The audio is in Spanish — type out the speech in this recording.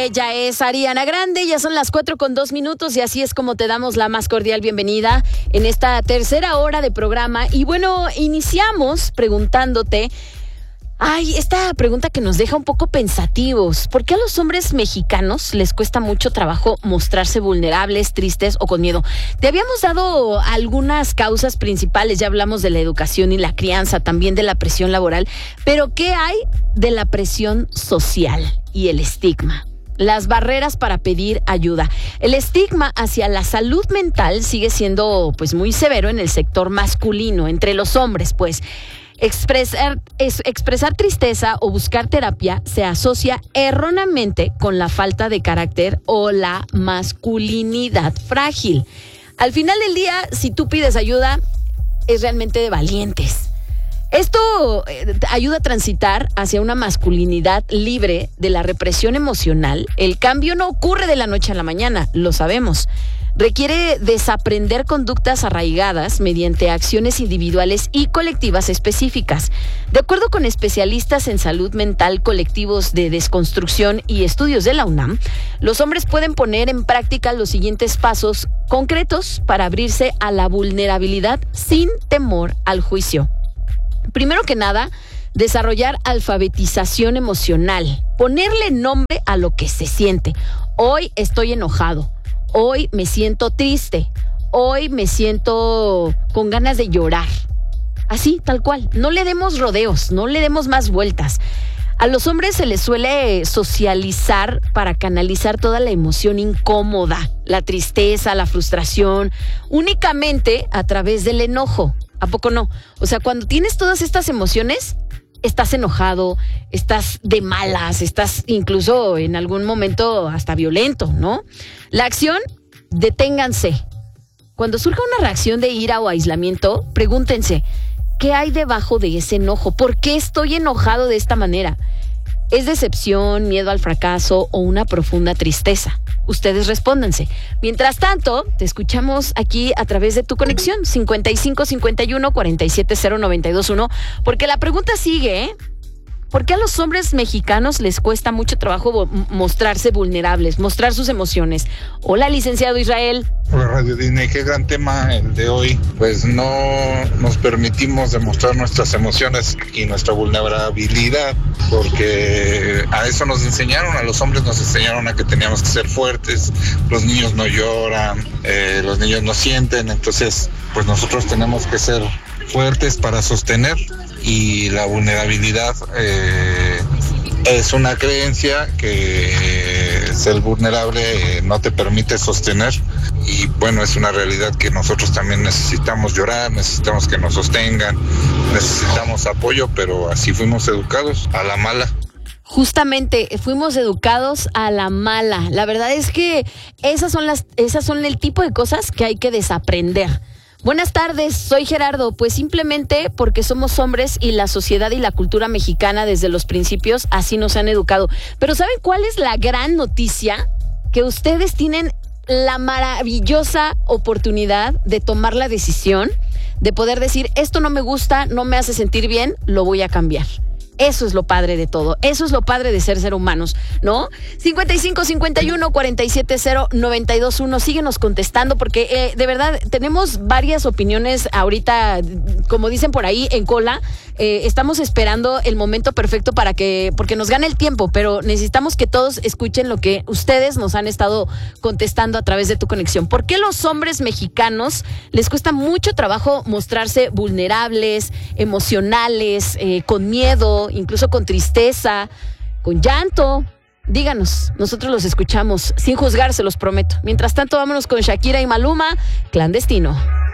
Ella es Ariana Grande, ya son las 4:02 y así es como te damos la más cordial bienvenida en esta tercera hora de programa. Y bueno, iniciamos preguntándote, esta pregunta que nos deja un poco pensativos. ¿Por qué a los hombres mexicanos les cuesta mucho trabajo mostrarse vulnerables, tristes o con miedo? Te habíamos dado algunas causas principales, ya hablamos de la educación y la crianza, también de la presión laboral, pero ¿qué hay de la presión social y el estigma? Las barreras para pedir ayuda. El estigma hacia la salud mental sigue siendo pues muy severo en el sector masculino, entre los hombres, pues. Expresar tristeza o buscar terapia se asocia erróneamente con la falta de carácter o la masculinidad frágil. Al final del día, si tú pides ayuda, es realmente de valientes. Esto ayuda a transitar hacia una masculinidad libre de la represión emocional. El cambio no ocurre de la noche a la mañana, lo sabemos. Requiere desaprender conductas arraigadas mediante acciones individuales y colectivas específicas. De acuerdo con especialistas en salud mental, colectivos de desconstrucción y estudios de la UNAM, los hombres pueden poner en práctica los siguientes pasos concretos para abrirse a la vulnerabilidad sin temor al juicio. Primero que nada, desarrollar alfabetización emocional, ponerle nombre a lo que se siente. Hoy estoy enojado. Hoy me siento triste, hoy me siento con ganas de llorar. Así, tal cual. No le demos rodeos, no le demos más vueltas. A los hombres se les suele socializar para canalizar toda la emoción incómoda, la tristeza, la frustración, únicamente a través del enojo. ¿A poco no? O sea, cuando tienes todas estas emociones, estás enojado, estás de malas, estás incluso en algún momento hasta violento, ¿no? La acción, deténganse. Cuando surja una reacción de ira o aislamiento, pregúntense, ¿qué hay debajo de ese enojo? ¿Por qué estoy enojado de esta manera? ¿Es decepción, miedo al fracaso o una profunda tristeza? Ustedes respóndanse. Mientras tanto, te escuchamos aquí a través de tu conexión 55 51 47 0 921, porque la pregunta sigue, ¿eh? ¿Por qué a los hombres mexicanos les cuesta mucho trabajo mostrarse vulnerables, mostrar sus emociones? Hola, licenciado Israel. Hola, Radio Disney, qué gran tema el de hoy. Pues no nos permitimos demostrar nuestras emociones y nuestra vulnerabilidad, porque a eso nos enseñaron, a los hombres nos enseñaron a que teníamos que ser fuertes, los niños no lloran, los niños no sienten, entonces pues nosotros tenemos que ser fuertes para sostener, y la vulnerabilidad es una creencia que ser vulnerable no te permite sostener, y bueno, es una realidad que nosotros también necesitamos llorar, necesitamos que nos sostengan, necesitamos apoyo, pero así fuimos educados, a la mala. Justamente, fuimos educados a la mala. La verdad es que esas son el tipo de cosas que hay que desaprender. Buenas tardes, soy Gerardo. Pues simplemente porque somos hombres y la sociedad y la cultura mexicana desde los principios así nos han educado. Pero ¿saben cuál es la gran noticia? Que ustedes tienen la maravillosa oportunidad de tomar la decisión, de poder decir, esto no me gusta, no me hace sentir bien, lo voy a cambiar. Eso es lo padre de todo. Eso es lo padre de ser humanos, ¿no? 55 51 47 0 921. Síguenos contestando porque de verdad tenemos varias opiniones ahorita, como dicen por ahí, en cola. Estamos esperando el momento perfecto porque nos gane el tiempo, pero necesitamos que todos escuchen lo que ustedes nos han estado contestando a través de tu conexión. ¿Por qué los hombres mexicanos les cuesta mucho trabajo mostrarse vulnerables, emocionales, con miedo, incluso con tristeza, con llanto? Díganos, nosotros los escuchamos sin juzgar, se los prometo. Mientras tanto, vámonos con Shakira y Maluma, Clandestino.